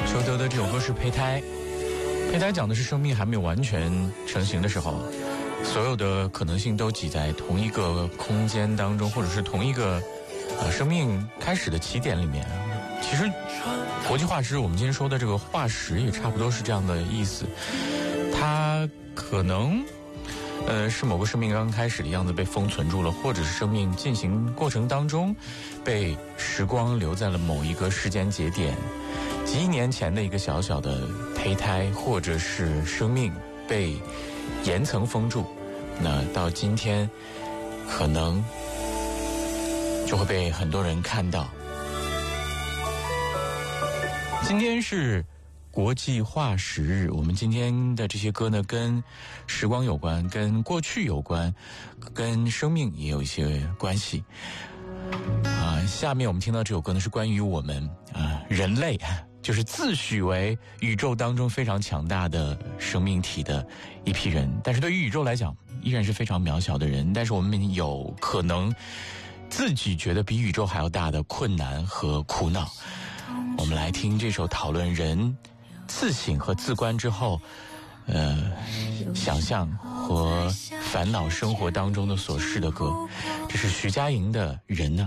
裘德的这首歌是胚胎，胚胎讲的是生命还没有完全成型的时候，所有的可能性都挤在同一个空间当中，或者是同一个生命开始的起点里面。其实国际化石，我们今天说的这个化石也差不多是这样的意思，它可能是某个生命刚开始的样子被封存住了，或者是生命进行过程当中被时光留在了某一个时间节点，几亿年前的一个小小的胚胎，或者是生命被岩层封住，那到今天可能就会被很多人看到。今天是国际化石日，我们今天的这些歌呢，跟时光有关，跟过去有关，跟生命也有一些关系。下面我们听到这首歌呢，是关于我们人类，就是自诩为宇宙当中非常强大的生命体的一批人，但是对于宇宙来讲，依然是非常渺小的人。但是我们有可能自己觉得比宇宙还要大的困难和苦恼。我们来听这首讨论人自省和自观之后想象和烦恼生活当中的琐事的歌，这是徐佳莹的《人呢》。